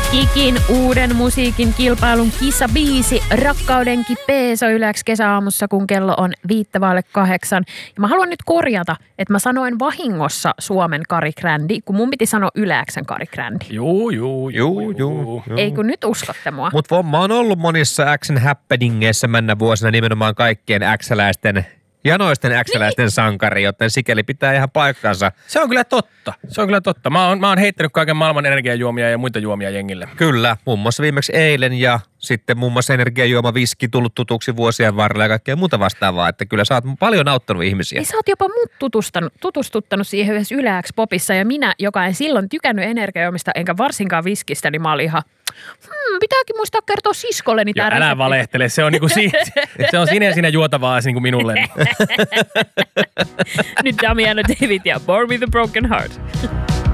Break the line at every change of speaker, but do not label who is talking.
Kikin uuden musiikin kilpailun kisabiisi Rakkauden kipee soi Yle X kesäaamussa, kun kello on 7:05. Ja mä haluan nyt korjata, että mä sanoin vahingossa Suomen Kari Grändi, kun mun piti sanoa Yle X:n Kari Grändi.
Juu.
Ei kun nyt uskotte mua.
Mutta mä oon ollut monissa X:n happeningeissa mennä vuosina nimenomaan kaikkien X-läisten janoisten X-läisten sankari, joten sikäli pitää ihan paikkansa.
Se on kyllä totta. Mä oon heittänyt kaiken maailman energiajuomia ja muita juomia jengille.
Kyllä, muun muassa viimeksi eilen ja sitten muun muassa energiajuoma viski tullut tutuksi vuosien varrella ja kaikkea muuta vastaavaa, että kyllä sä oot paljon auttanut ihmisiä.
Ja sä oot jopa mut tutustuttanut siihen yhdessä Yle X-popissa ja minä, joka en silloin tykännyt energiajuomista enkä varsinkaan viskistä, niin mä olin ihan, pitääkin muistaa kertoa siskolleni tää resepti.
Älä valehtele, se on niinku se on siinä juotavaa niin kuin minulle.
Nyt Damiano David ja Born with a Broken Heart.